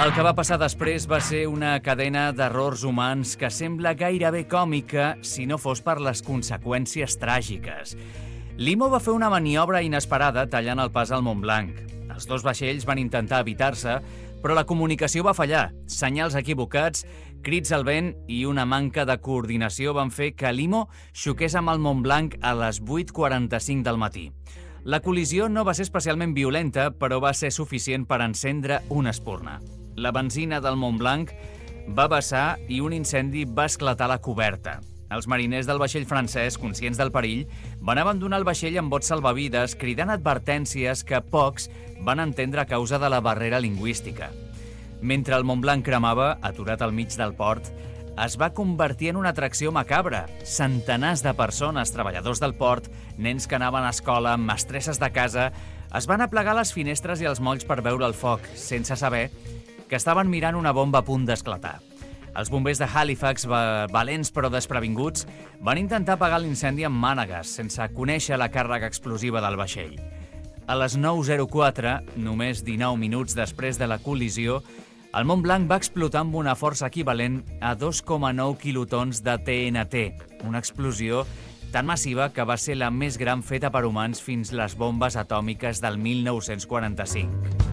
El que va passar després va ser una cadena d'errors humans que sembla gairebé còmica si no fos per les conseqüències tràgiques. L'IMO va fer una maniobra inesperada tallant el pas al Mont Blanc. Els dos vaixells van intentar evitar-se, però la comunicació va fallar. Senyals equivocats, crits al vent i una manca de coordinació van fer que l'IMO xoqués amb el Mont Blanc a les 8:45 del matí. La col·lisió no va ser especialment violenta, però va ser suficient per encendre una espurna. La benzina del Mont Blanc va vessar i un incendi va esclatar a la coberta. Els mariners del vaixell francès, conscients del perill, van abandonar el vaixell amb bots salvavides, cridant advertències que pocs van entendre a causa de la barrera lingüística. Mentre el Mont Blanc cremava, aturat al mig del port, es va convertir en una atracció macabra. Centenars de persones, treballadors del port, nens que anaven a escola, mestresses de casa, es van aplegar a les finestres i als molls per veure el foc, sense saber que estaven mirant una bomba a punt d'esclatar. Els bombers de Halifax, valents però desprevinguts, van intentar apagar l'incendi amb mànegues, sense conèixer la càrrega explosiva del vaixell. A les 9:04, només 19 minuts després de la col·lisió, el Mont Blanc va explotar amb una força equivalent a 2,9 quilotons de TNT, una explosió tan massiva que va ser la més gran feta per humans fins les bombes atòmiques del 1945.